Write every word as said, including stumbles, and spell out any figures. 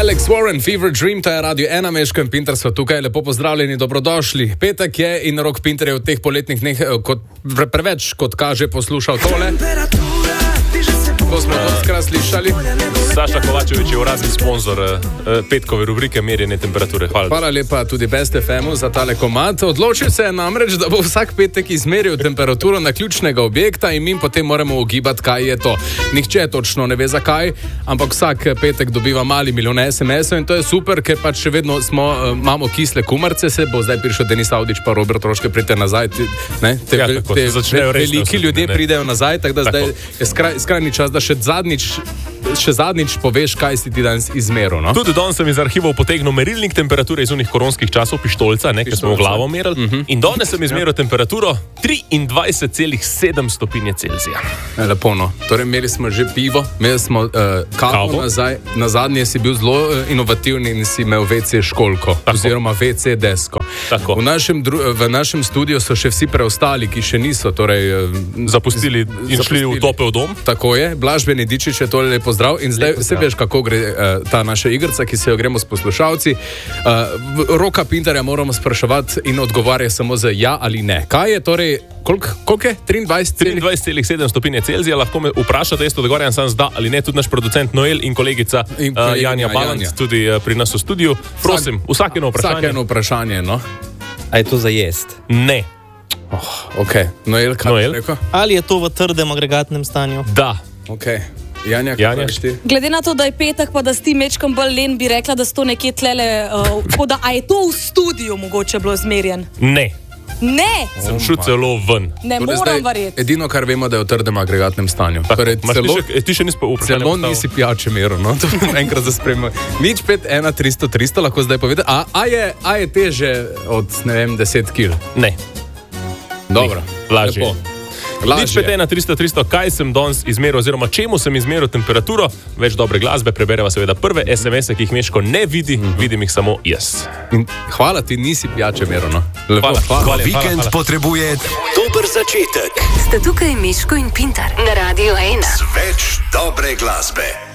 Alex Warren, Fever Dream, to je Radio ena, Meško in Pinter so tukaj, lepo pozdravljeni, dobrodošli. Petek je in Rok Pinter je v teh poletnih dneh kot, preveč, kot kaže, poslušal tole. To smo doskrat slišali. Saša Kovačevič je urazni sponzor uh, petkove rubrike Merjenje temperature. Hvala. Hvala lepa tudi Best F M-u za tale komad. Odločil se je namreč, da bo vsak petek izmeril temperaturo na ključnega objekta in mi potem moramo ugibati, kaj je to. Nihče točno ne ve zakaj, ampak vsak petek dobiva mali milijon es em esov in to je super, ker pač še vedno smo, uh, imamo kisle kumarce, se bo zdaj prišel Denis Avdić pa Robert Troške prite nazaj. Ti, ne, te, ja, te, te veliki osebine, ljudje ne. pridejo nazaj, tako da tako. Zdaj je skraj, skrajni čas, da še zadnjič še zadnjič poveš, kaj si ti danes izmeril. No? Tudi danes sem iz arhivov potegnil merilnik temperature iz unih koronskih časov, pištolca, ne, ker smo v glavo merili. Uh-huh. In danes sem izmeril temperaturo triindvajset celih sedem stopinje Celzija. E, lepo, no. Torej, imeli smo že pivo, imeli smo uh, kavo, kavo. Nazaj. Na zadnje si bil zelo uh, inovativni in si imel ve ce školko, tako. Oziroma ve ce desko. V našem, dru, v našem studiu so še vsi preostali, ki še niso torej, uh, zapustili in zapustili. Šli v topel dom. Tako je, Blaž Benedičič je tole lepo zdrav in zdaj se veš, kako gre uh, ta naša igrica, ki se jo gremo s poslušalci. Uh, Roka Pinterja moramo spraševati in odgovarja samo z ja ali ne. Kaj je torej, koliko kolik je? triindvajset celih sedem stopinje Celzija, lahko me vprašate, jaz to odgovarjam sam zda ali ne, tudi naš producent Noel in kolegica in uh, Janja Balant, tudi uh, pri nas v studiu. Prosim, vsak eno vprašanje. Vsak eno vprašanje, no. A je to za jest? Ne. Oh, ok, Noel, kaj Noel? bi rekel? Ali je to v trdem agregatnem stanju? Da. Ok. Janja, Janja. Glede na to, da je petek, pa da si ti mečkom bolj len, bi rekla, da si to nekje tlele, uh, da, a je to v studiu mogoče bilo izmerjen? Ne. Ne! Sem šel celo ven. Ne Torej, moram zdaj, verjeti. edino, kar vemo, da je v trdem agregatnem stanju. Tako, torej, celo, ti, še, ti še nisi vprašal. Celo nisi pijače meril, no? To enkrat za spremljanje. Nič pet, ena, tristo, tristo, lahko zdaj povedi. A, a, je, a je teže od, ne vem, deset kil? Ne. Dobro. Lažje. Lepo. Nič pet, ena, tristo, tristo, kaj sem danes izmeril, oziroma čemu sem izmeril temperaturo, več dobre glasbe, prebereva seveda prve es em ese, ki jih Meško ne vidi, mm-hmm. vidim jih samo jaz. In hvala ti, nisi pijače meril, no? Lepo, hvala, hvala. hvala, Vikend hvala. potrebuje dober začetek. Sta tukaj Meško in Pinter na Radio ena. Več dobre glasbe.